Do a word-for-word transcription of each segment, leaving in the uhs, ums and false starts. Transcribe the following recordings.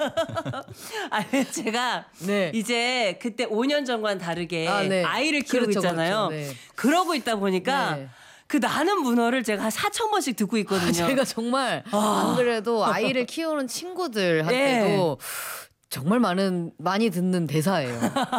아니 제가 네. 이제 그때 오 년 전과는 다르게 아, 네. 아이를 키우고 그렇죠, 있잖아요. 그렇죠, 네. 그러고 있다 보니까 네. 그 나는 문어를 제가 한 사천 번씩 듣고 있거든요. 제가 정말 아. 안 그래도 아이를 키우는 친구들한테도 네. 정말 많은 많이 듣는 대사예요.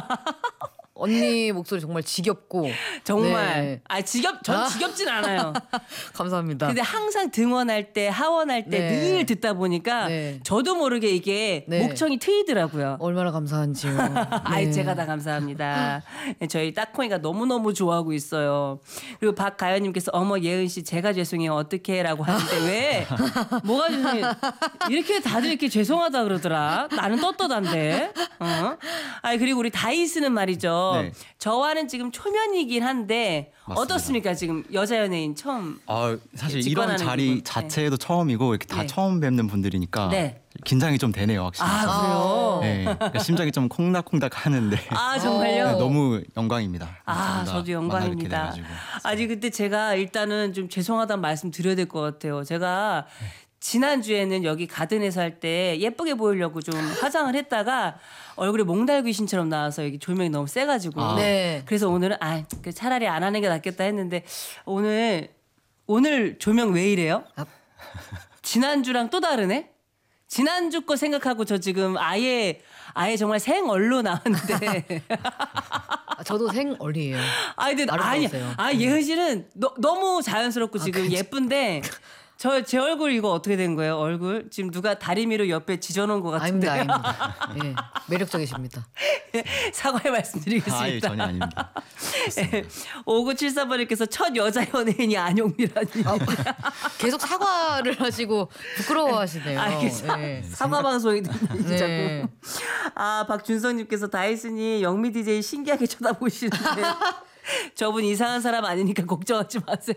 언니 목소리 정말 지겹고 정말 네. 아 지겹 전 지겹진 않아요. 감사합니다. 근데 항상 등원할 때 하원할 때 늘 네. 듣다 보니까 네. 저도 모르게 이게 네. 목청이 트이더라고요. 얼마나 감사한지요. 아이 네. 제가 다 감사합니다. 저희 딱콩이가 너무너무 좋아하고 있어요. 그리고 박가연님께서 어머 예은 씨 제가 죄송해요 어떡해라고 하는데 왜 뭐가 죄송해요 이렇게 다들 이렇게 죄송하다 그러더라. 나는 떳떳한데. 어? 아 그리고 우리 다이스는 말이죠. 네. 저와는 지금 초면이긴 한데 맞습니다. 어떻습니까? 지금 여자 연예인 처음 아, 사실 이런 자리 기분. 자체도 네. 처음이고 이렇게 다 네. 처음 뵙는 분들이니까 네. 긴장이 좀 되네요, 확실히. 아, 그래요? 네, 그러니까 심장이 좀 콩닥콩닥 하는데. 아, 정말요? 네, 너무 영광입니다. 아, 저도 영광입니다. 아니, 근데 제가 일단은 좀 죄송하다는 말씀 드려야 될 것 같아요. 제가 네. 지난주에는 여기 가든에서 할 때 예쁘게 보이려고 좀 화장을 했다가 얼굴에 몽달 귀신처럼 나와서 여기 조명이 너무 세가지고. 아. 네. 그래서 오늘은 아, 차라리 안 하는 게 낫겠다 했는데 오늘, 오늘 조명 왜 이래요? 아. 지난주랑 또 다르네? 지난주 거 생각하고 저 지금 아예, 아예 정말 생얼로 나왔는데. 아, 저도 생얼이에요. 아, 근데 아니, 아, 예은 씨는 너, 너무 자연스럽고 지금 아, 예쁜데. 저 제 얼굴 이거 어떻게 된 거예요? 얼굴 지금 누가 다리미로 옆에 지져놓은 것 같은데요? 아닙니다, 아닙니다. 네, 매력적이십니다. 사과의 말씀드리겠습니다. 아, 예, 전혀 아닙니다. 네, 오구칠사 번님께서 첫 여자 연예인이 안용미라니. 아, 계속 사과를 하시고 부끄러워하시네요. 아, 네. 사과 방송이 듣는 네. 자꾸. 아 박준성님께서 다이슨이 영미 디제이 신기하게 쳐다보시는데. 저분 이상한 사람 아니니까 걱정하지 마세요.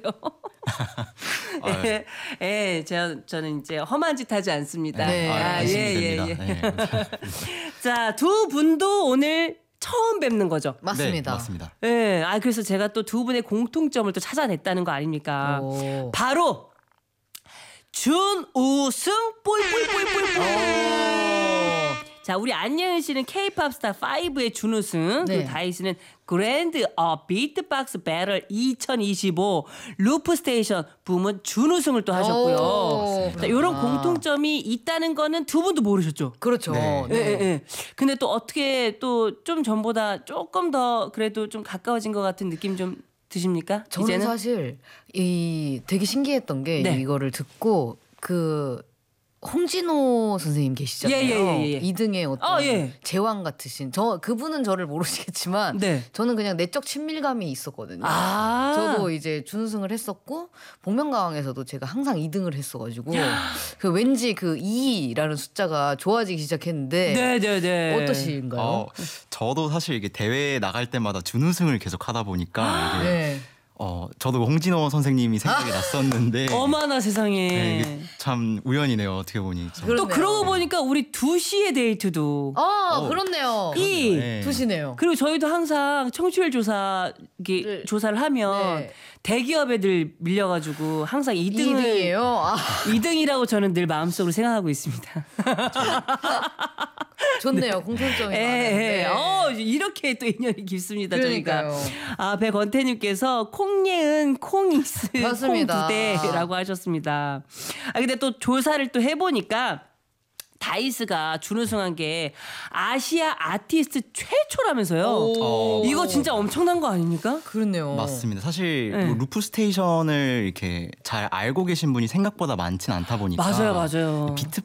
예, 예, 저, 저는 이제 험한 짓 하지 않습니다. 네. 아, 예, 예, 예. 네. 자, 두 분도 오늘 처음 뵙는 거죠? 맞습니다. 네, 맞습니다. 예, 아, 그래서 제가 또 두 분의 공통점을 또 찾아냈다는 거 아닙니까? 오. 바로 준우승 뽀이뽀이뽀이뽀이. 자, 우리 안예은 씨는 K-팝 스타 파이브의 준우승, 네. 그리고 다이스는 그랜드 어 비트박스 배럴 이천이십오 루프 스테이션 부문 준우승을 또 하셨고요. 자, 이런 공통점이 있다는 거는 두 분도 모르셨죠? 그렇죠. 네. 네. 네, 네. 근데 또 어떻게 또 좀 전보다 조금 더 그래도 좀 가까워진 것 같은 느낌 좀 드십니까? 저는 이제는? 사실 이 되게 신기했던 게 네. 이거를 듣고 그 홍진호 선생님 계시잖아요. 예, 예, 예, 예. 이 등의 어떤 아, 예. 제왕 같으신 저 그분은 저를 모르시겠지만 네. 저는 그냥 내적 친밀감이 있었거든요. 아~ 저도 이제 준우승을 했었고 복면가왕에서도 제가 항상 이 등을 했어가지고 그 왠지 그 이라는 숫자가 좋아지기 시작했는데 네, 네, 네. 어떠신가요? 어, 저도 사실 이게 대회 나갈 때마다 준우승을 계속 하다 보니까 이게 네. 어 저도 홍진호 선생님이 생각이 아! 났었는데 어머나 세상에 네, 참 우연이네요 어떻게 보니 또 그러고 보니까 우리 두 시의 데이트도 아 어, 그렇네요 이 네. 두 시네요 그리고 저희도 항상 청취율 조사 이게 네. 조사를 하면 네. 대기업에 늘 밀려가지고 항상 이 등을 이 등이에요? 아. 이 등이라고 저는 늘 마음속으로 생각하고 있습니다. 좋네요. 공통점이 예, 많아요. 네. 어, 이렇게 또 인연이 깊습니다. 그러니까요. 저희가. 아, 백원태님께서 콩예은 콩이스 맞습니다. 콩두대라고 하셨습니다. 아, 근데 또 조사를 또 해보니까 다이스가 준우승한 게 아시아 아티스트 최초라면서요. 이거 진짜 엄청난 거 아닙니까? 그렇네요. 맞습니다. 사실 네. 뭐 루프 스테이션을 이렇게 잘 알고 계신 분이 생각보다 많진 않다 보니까 맞아요, 맞아요.